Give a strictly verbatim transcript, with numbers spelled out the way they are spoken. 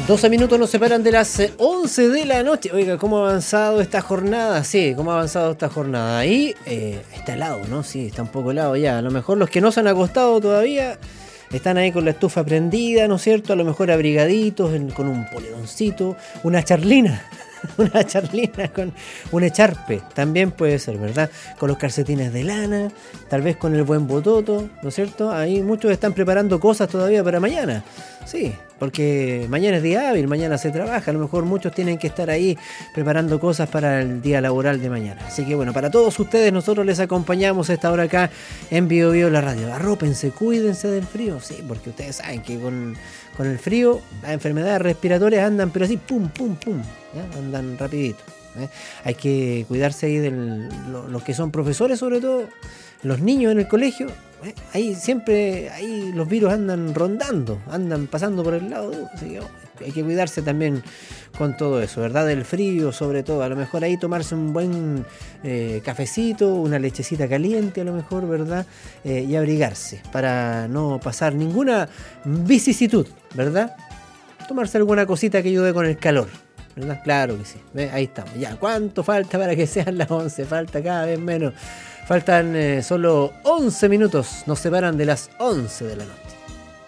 doce minutos nos separan de las once de la noche. Oiga, ¿cómo ha avanzado esta jornada? Sí, ¿cómo ha avanzado esta jornada? Ahí eh, está helado, ¿no? Sí, está un poco helado ya. A lo mejor los que no se han acostado todavía están ahí con la estufa prendida, ¿no es cierto? A lo mejor abrigaditos, en, con un poleroncito, una charlina. Una charlina con un echarpe, también puede ser, ¿verdad? Con los calcetines de lana, tal vez con el buen bototo, ¿no es cierto? Ahí muchos están preparando cosas todavía para mañana. Sí, porque mañana es día hábil, mañana se trabaja, a lo mejor muchos tienen que estar ahí preparando cosas para el día laboral de mañana. Así que bueno, para todos ustedes nosotros les acompañamos a esta hora acá en Bio Bio la radio. Arrópense, cuídense del frío, sí, porque ustedes saben que con, con el frío las enfermedades respiratorias andan pero así, pum, pum, pum, ¿ya? Andan rapidito. ¿eh? Hay que cuidarse ahí de lo, los que son profesores, sobre todo los niños en el colegio. ¿eh? Ahí siempre ahí los virus andan rondando, andan pasando por el lado de uno, así que oh, hay que cuidarse también con todo eso, ¿verdad? Del frío sobre todo, a lo mejor ahí tomarse un buen eh, cafecito, una lechecita caliente a lo mejor, ¿verdad? Eh, y abrigarse para no pasar ninguna vicisitud, ¿verdad? Tomarse alguna cosita que ayude con el calor, ¿verdad? Claro que sí. ¿Ve? Ahí estamos. Ya, ¿cuánto falta para que sean las once? Falta cada vez menos. Faltan eh, solo once minutos. Nos separan de las once de la noche.